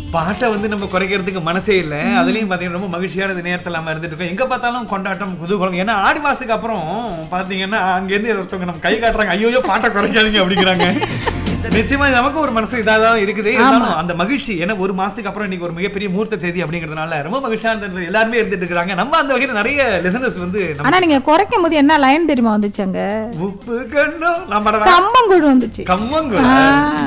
பாட்டை வந்து நம்ம குறைக்கிறதுக்கு மனசே இல்ல. அதுலயும் பாத்தீங்கன்னா ரொம்ப மகிழ்ச்சியான நேரத்துல நம்ம இருந்துட்டு இருக்கோம். எங்க பார்த்தாலும் கொண்டாட்டம் குதூகலம். ஏன்னா ஆடி மாசத்துக்கு அப்புறம் பாத்தீங்கன்னா அங்க இருந்து ஒருத்தவங்க நம்ம கை காட்டுறாங்க, ஐயோ பாட்டை குறைக்காதீங்க அப்படிங்கிறாங்க. நிச்சயமா நமக்கு ஒரு மனசு இதாதான் இருக்குது. அந்த மகிழ்ச்சி ஏன்னா ஒரு மாசத்துக்கு அப்புறம் இன்னைக்கு ஒரு மிகப்பெரிய மூர்த்த தேதி அப்படிங்கறதுனால ரொம்ப மகிழ்ச்சியான எல்லாருமே இருந்துட்டு இருக்காங்க. நம்ம அந்த வகையில நிறைய லிசனர்ஸ் வந்து ஆனா நீங்க குறைக்கும் போது என்ன லைன் தெரியுமா வந்துச்சாங்க? உப்பு கண்ணோ நம்ம கம்மங்குழு வந்துச்சு. கம்மங்குழு